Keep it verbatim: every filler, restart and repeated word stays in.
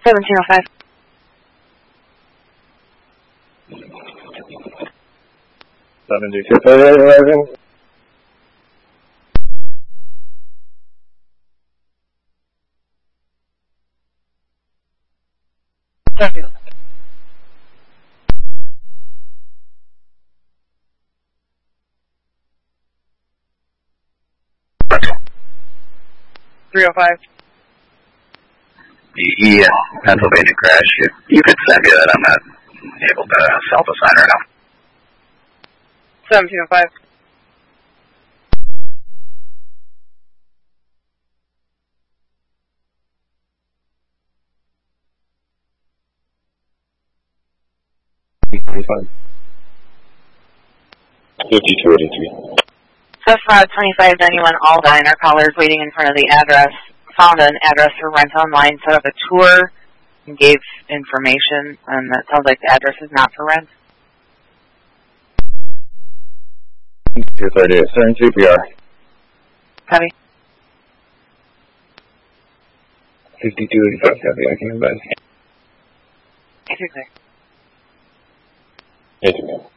seventeen oh five. seventy two thirty eleven. three oh five. Yeah, Pennsylvania crash. You, you could send me that. I'm not able to self-assign right now. seventeen oh five. fifty-two eighty-three. Specified twenty-five ninety-one Aldine. Our caller is waiting in front of the address. Found an address for rent online, set up a tour, and gave information, and that sounds like the address is not for rent. two thirty, send G P R. Copy. fifty-two eighty-five, copy, I can invite. Exactly. Yes, ma'am.